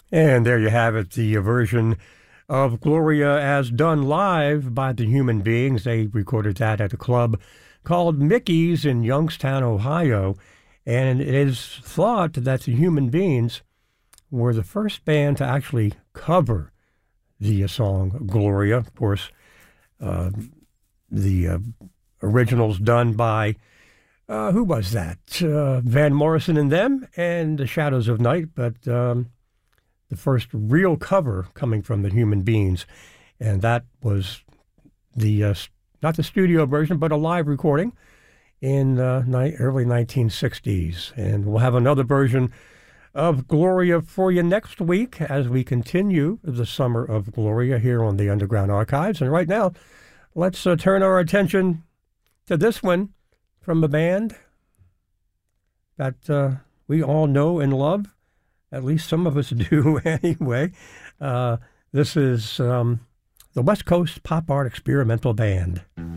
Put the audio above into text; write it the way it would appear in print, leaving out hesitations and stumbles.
And there you have it, the version of Gloria as done live by the Human Beings. They recorded that at a club called Mickey's in Youngstown, Ohio. And it is thought that the Human Beings were the first band to actually cover the song Gloria. Of course, the originals done by, who was that? Van Morrison and them, and The Shadows of Night, but the first real cover coming from the Human Beings. And that was the, not the studio version, but a live recording in early 1960s. And we'll have another version of Gloria for you next week as we continue the summer of Gloria here on the Underground Archives. And right now, let's turn our attention to this one from a band that we all know and love. At least some of us do anyway. This is the West Coast Pop Art Experimental Band.